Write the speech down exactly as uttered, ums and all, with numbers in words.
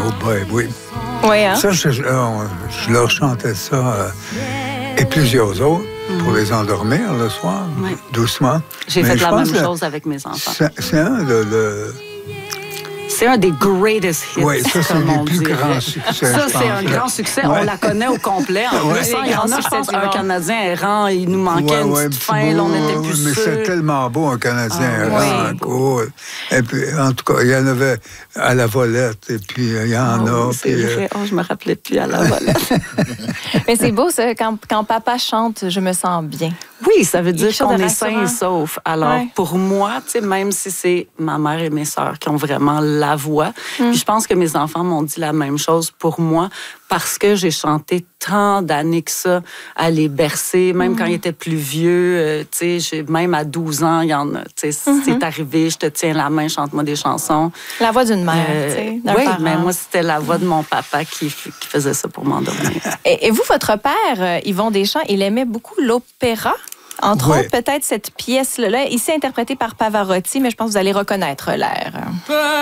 ben oui. Oui, hein? Ça, je, je, je leur chantais ça euh, et plusieurs autres mm. pour les endormir le soir, oui. doucement. J'ai Mais fait la même que chose avec mes enfants. C'est, c'est un de... de C'est un des greatest hits, oui, ça, c'est comme les on plus dirait. grands succès. Ça, c'est un grand succès. Ouais. On la connaît au complet. En ouais. plus, il y en a, je pense, un Canadien errant. Il nous manquait ouais, une ouais, petite fin. Là, on était plus sûrs. Mais c'est tellement beau, un Canadien ah, errant. oui. Cool. Et puis, en tout cas, il y en avait à la volette. Et puis, il y en oh, a. C'est puis, vrai. Euh... Oh, je me rappelais plus à la volette. Mais c'est beau, ça. Quand, quand papa chante, je me sens bien. Oui, ça veut dire qu'on est rassurant. sain et sauf. Alors, ouais. pour moi, tu sais, même si c'est ma mère et mes sœurs qui ont vraiment la voix, mm. puis je pense que mes enfants m'ont dit la même chose pour moi, parce que j'ai chanté tant d'années que ça à les bercer, même mm. quand ils étaient plus vieux, euh, tu sais, même à douze ans, il y en a, tu sais, mm-hmm. c'est arrivé, je te tiens la main, chante-moi des chansons. La voix d'une mère, euh, tu sais, Oui, parent. Mais moi, c'était la voix de mon papa qui, qui faisait ça pour m'endormir. Et, et vous, votre père, Yvon Deschamps, il aimait beaucoup l'opéra? Entre oui. autres, peut-être cette pièce-là, ici interprétée par Pavarotti, mais je pense que vous allez reconnaître l'air.